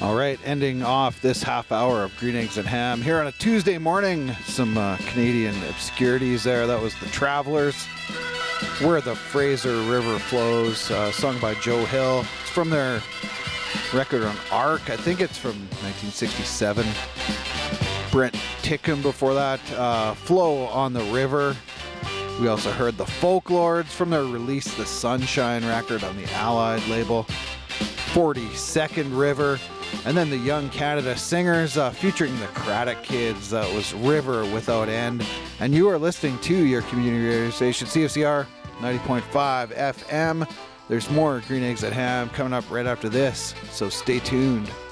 All right, ending off this half hour of Green Eggs and Ham here on a Tuesday morning. Some Canadian obscurities there. That was The Travelers, Where the Fraser River Flows, sung by Joe Hill. It's from their record on Arc. I think it's from 1967. Brent Tickham before that. Flow on the River. We also heard The Folklords from their release The Sunshine record on the Allied label. 42nd River. And then the Young Canada Singers featuring the Craddock Kids. That was River Without End. And you are listening to your community radio station, CFCR 90.5 FM. There's more Green Eggs at Ham coming up right after this, so stay tuned.